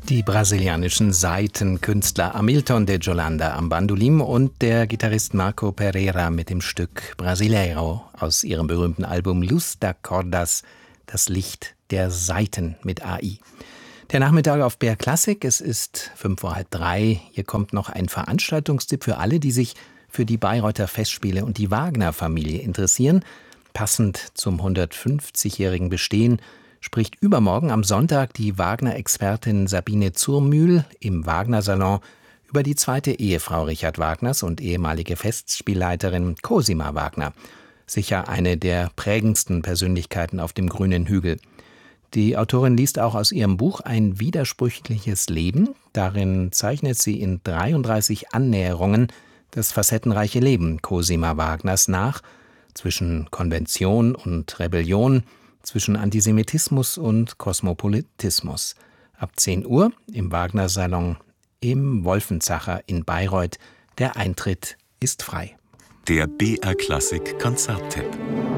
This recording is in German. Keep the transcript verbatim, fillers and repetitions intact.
Die brasilianischen Saitenkünstler Hamilton de Holanda am Bandolim und der Gitarrist Marco Pereira mit dem Stück Brasileiro aus ihrem berühmten Album Luz das Cordas, das Licht der Saiten mit A I. Der Nachmittag auf B R Classic, es ist fünf vor halb drei. Hier kommt noch ein Veranstaltungstipp für alle, die sich für die Bayreuther Festspiele und die Wagner-Familie interessieren. Passend zum hundertfünfzigjährigen Bestehen spricht übermorgen am Sonntag die Wagner-Expertin Sabine Zurmühl im Wagner-Salon über die zweite Ehefrau Richard Wagners und ehemalige Festspielleiterin Cosima Wagner. Sicher eine der prägendsten Persönlichkeiten auf dem grünen Hügel. Die Autorin liest auch aus ihrem Buch Ein widersprüchliches Leben. Darin zeichnet sie in dreiunddreißig Annäherungen das facettenreiche Leben Cosima Wagners nach, zwischen Konvention und Rebellion, zwischen Antisemitismus und Kosmopolitismus. Ab zehn Uhr im Wagner-Salon im Wolfenzacher in Bayreuth. Der Eintritt ist frei. Der B R Classic Konzerttipp.